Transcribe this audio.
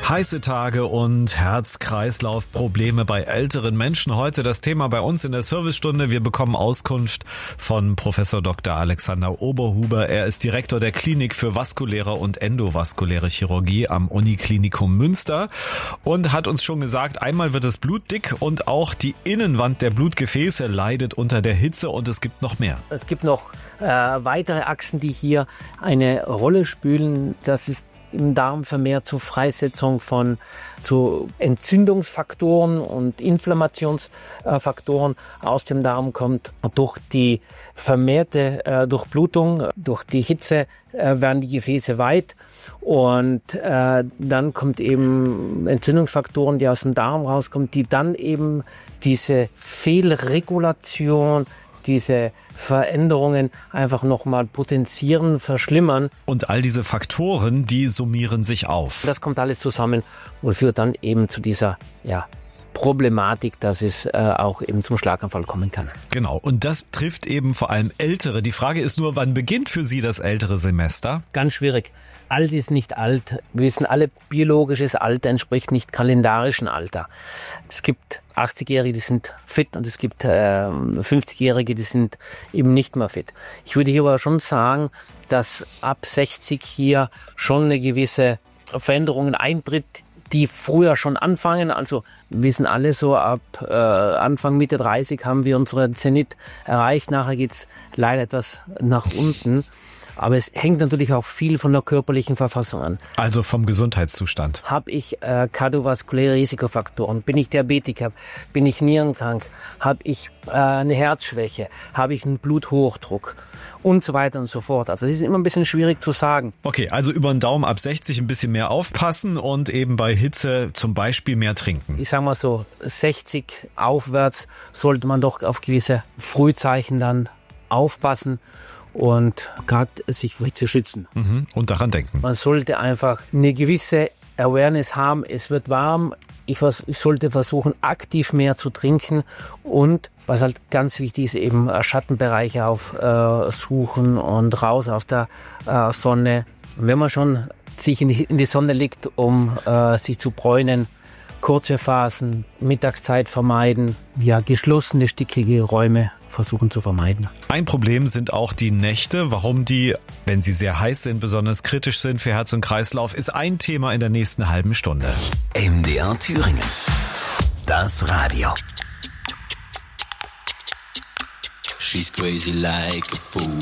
Heiße Tage und Herz-Kreislauf-Probleme bei älteren Menschen. Heute das Thema bei uns in der Servicestunde. Wir bekommen Auskunft von Professor Dr. Alexander Oberhuber. Er ist Direktor der Klinik für vaskuläre und endovaskuläre Chirurgie am Uniklinikum Münster und hat uns schon gesagt, einmal wird das Blut dick und auch die Innenwand der Blutgefäße leidet unter der Hitze und es gibt noch mehr. Es gibt noch weitere Achsen, die hier eine Rolle spielen. Das ist im Darm vermehrt zur Freisetzung zu Entzündungsfaktoren und Inflammationsfaktoren aus dem Darm kommt. Durch die vermehrte Durchblutung, durch die Hitze werden die Gefäße weit und dann kommt eben Entzündungsfaktoren, die aus dem Darm rauskommen, die dann eben diese Fehlregulation, diese Veränderungen einfach nochmal potenzieren, verschlimmern. Und all diese Faktoren, die summieren sich auf. Das kommt alles zusammen und führt dann eben zu dieser Problematik, dass es auch eben zum Schlaganfall kommen kann. Genau, und das trifft eben vor allem Ältere. Die Frage ist nur, wann beginnt für Sie das ältere Semester? Ganz schwierig. Alt ist nicht alt. Wir wissen alle, biologisches Alter entspricht nicht kalendarischen Alter. Es gibt 80-Jährige, die sind fit und es gibt 50-Jährige, die sind eben nicht mehr fit. Ich würde hier aber schon sagen, dass ab 60 hier schon eine gewisse Veränderungen eintritt, die früher schon anfangen. Also wir wissen alle so, ab Anfang, Mitte 30 haben wir unsere Zenit erreicht. Nachher geht's leider etwas nach unten. Aber es hängt natürlich auch viel von der körperlichen Verfassung an. Also vom Gesundheitszustand. Habe ich kardiovaskuläre Risikofaktoren? Bin ich Diabetiker? Bin ich nierenkrank? Habe ich eine Herzschwäche? Habe ich einen Bluthochdruck? Und so weiter und so fort. Also das ist immer ein bisschen schwierig zu sagen. Okay, also über den Daumen ab 60 ein bisschen mehr aufpassen und eben bei Hitze zum Beispiel mehr trinken. Ich sage mal so, 60 aufwärts sollte man doch auf gewisse Frühzeichen dann aufpassen und gerade sich vor Hitze schützen. Und daran denken. Man sollte einfach eine gewisse Awareness haben, es wird warm, ich sollte versuchen, aktiv mehr zu trinken und was halt ganz wichtig ist, eben Schattenbereiche aufsuchen und raus aus der Sonne. Wenn man schon sich in die Sonne legt, um sich zu bräunen, kurze Phasen, Mittagszeit vermeiden, geschlossene, stickige Räume versuchen zu vermeiden. Ein Problem sind auch die Nächte. Warum die, wenn sie sehr heiß sind, besonders kritisch sind für Herz und Kreislauf, ist ein Thema in der nächsten halben Stunde. MDR Thüringen. Das Radio. She's crazy like a fool.